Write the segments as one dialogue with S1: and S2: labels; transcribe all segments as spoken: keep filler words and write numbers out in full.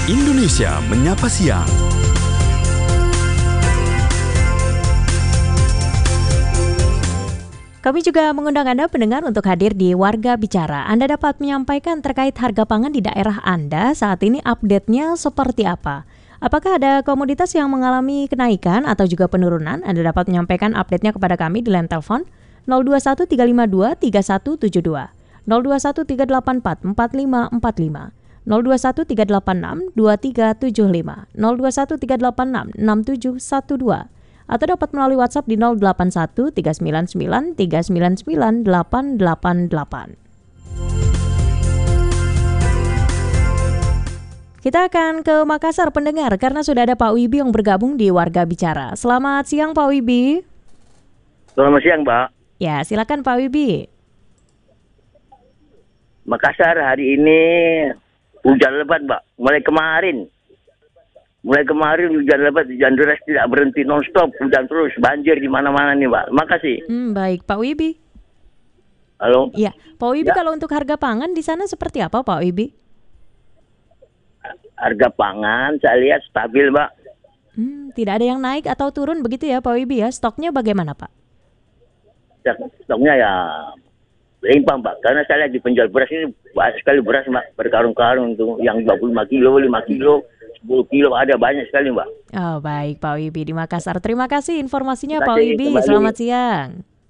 S1: Indonesia Menyapa Siang.
S2: Kami juga mengundang Anda pendengar untuk hadir di Warga Bicara. Anda dapat menyampaikan terkait harga pangan di daerah Anda saat ini update-nya seperti apa. Apakah ada komoditas yang mengalami kenaikan atau juga penurunan? Anda dapat menyampaikan update-nya kepada kami di line telepon nol dua satu tiga lima dua tiga satu tujuh dua, nol dua satu tiga delapan empat empat lima empat lima, nol dua satu tiga delapan enam dua tiga tujuh lima, nol dua satu tiga delapan enam enam tujuh satu dua, atau dapat melalui WhatsApp di nol delapan satu tiga sembilan sembilan tiga sembilan sembilan delapan delapan delapan. Kita akan ke Makassar pendengar karena sudah ada Pak Wibi yang bergabung di Warga Bicara. Selamat siang Pak Wibi.
S3: Selamat siang Mbak.
S2: Ya silakan Pak Wibi.
S3: Makassar hari ini hujan lebat Mbak, mulai kemarin. Mulai kemarin hujan lebat, hujan deras tidak berhenti non-stop, hujan terus, banjir di mana-mana nih Mbak. Makasih.
S2: Hmm, baik Pak Wibi.
S3: Halo.
S2: Iya, Pak Wibi
S3: Ya.
S2: Kalau untuk harga pangan di sana seperti apa Pak Wibi?
S3: Harga pangan saya lihat stabil Mbak.
S2: Hmm, tidak ada yang naik atau turun begitu ya Pak Wibi ya? Stoknya bagaimana Pak?
S3: Stoknya ya limpah Mbak, karena saya lihat di penjual beras ini banyak sekali beras Mbak, berkarung-karung untuk yang dua puluh lima kilo, lima kilo, sepuluh kilo, ada banyak sekali Mbak.
S2: Oh baik Pak Wibi di Makassar. Terima kasih informasinya
S3: Terima
S2: Pak
S3: kasih,
S2: Wibi.
S3: kembali.
S2: Selamat siang.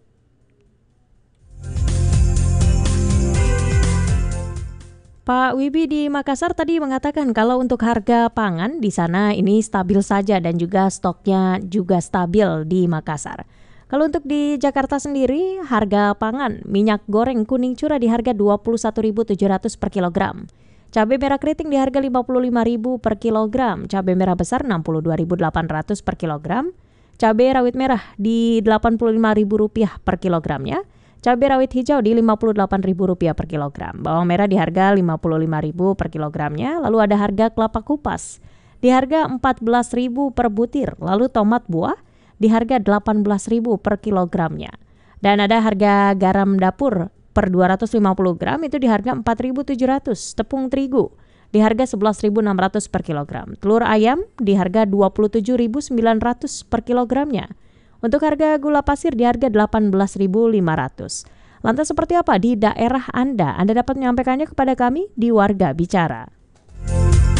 S2: Pak Wibi di Makassar tadi mengatakan kalau untuk harga pangan di sana ini stabil saja dan juga stoknya juga stabil di Makassar. Kalau untuk di Jakarta sendiri, harga pangan minyak goreng kuning curah di harga dua puluh satu ribu tujuh ratus per kilogram. Cabai merah keriting di harga lima puluh lima ribu per kilogram. Cabai merah besar enam puluh dua ribu delapan ratus per kilogram. Cabai rawit merah di delapan puluh lima ribu rupiah per kilogramnya. Cabai rawit hijau di lima puluh delapan ribu rupiah per kilogram. Bawang merah di harga lima puluh lima ribu per kilogramnya. Lalu ada harga kelapa kupas di harga empat belas ribu per butir. Lalu tomat buah di harga delapan belas ribu per kilogramnya. Dan ada harga garam dapur per dua ratus lima puluh gram itu di harga empat ribu tujuh ratus. Tepung terigu di harga sebelas ribu enam ratus per kilogram. Telur ayam di harga dua puluh tujuh ribu sembilan ratus per kilogramnya. Untuk harga gula pasir di harga delapan belas ribu lima ratus. Lantas seperti apa di daerah Anda? Anda dapat menyampaikannya kepada kami di Warga Bicara.